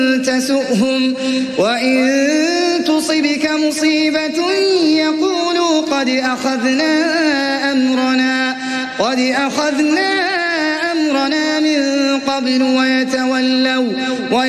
تسؤهم وإن تصبك مصيبة يقولوا قد أخذنا أمرنا من قبل ويتولوا